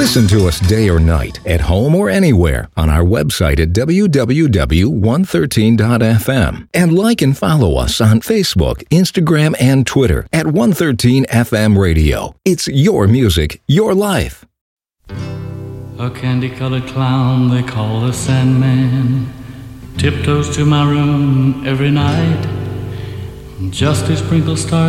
Listen to us day or night, at home or anywhere, on our website at www.113.fm. And like and follow us on Facebook, Instagram, and Twitter at 113FM Radio. It's your music, your life. A candy-colored clown they call the Sandman tiptoes to my room every night. Just as sprinkles start